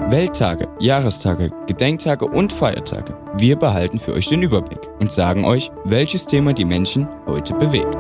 Welttage, Jahrestage, Gedenktage und Feiertage. Wir behalten für euch den Überblick und sagen euch, welches Thema die Menschen heute bewegt.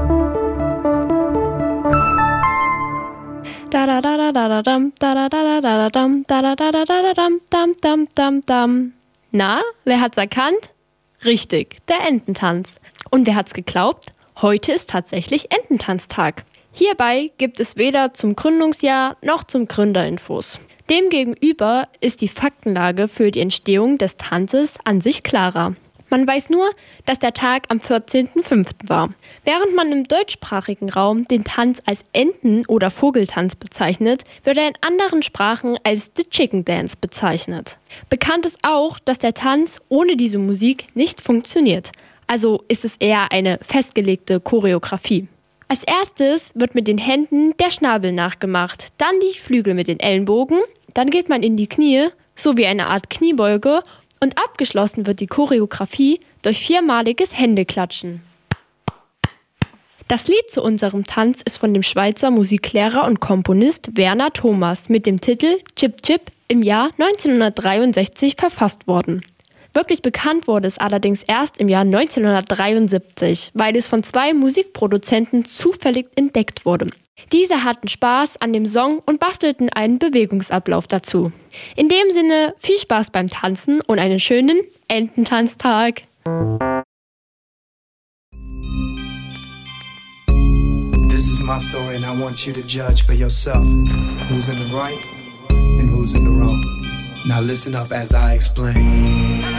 Na, wer hat's erkannt? Richtig, der Ententanz. Und wer hat's geglaubt? Heute ist tatsächlich Ententanztag. Hierbei gibt es weder zum Gründungsjahr noch zum Gründerinfos. Demgegenüber ist die Faktenlage für die Entstehung des Tanzes an sich klarer. Man weiß nur, dass der Tag am 14.05. war. Während man im deutschsprachigen Raum den Tanz als Enten- oder Vogeltanz bezeichnet, wird er in anderen Sprachen als The Chicken Dance bezeichnet. Bekannt ist auch, dass der Tanz ohne diese Musik nicht funktioniert. Also ist es eher eine festgelegte Choreografie. Als erstes wird mit den Händen der Schnabel nachgemacht, dann die Flügel mit den Ellenbogen, dann geht man in die Knie, so wie eine Art Kniebeuge, und abgeschlossen wird die Choreografie durch 4-maliges Händeklatschen. Das Lied zu unserem Tanz ist von dem Schweizer Musiklehrer und Komponist Werner Thomas mit dem Titel Chip Chip im Jahr 1963 verfasst worden. Wirklich bekannt wurde es allerdings erst im Jahr 1973, weil es von 2 Musikproduzenten zufällig entdeckt wurde. Diese hatten Spaß an dem Song und bastelten einen Bewegungsablauf dazu. In dem Sinne, viel Spaß beim Tanzen und einen schönen Ententanztag. This is my story and I want you to judge for yourself who's in the right and who's in the wrong. Now listen up as I explain.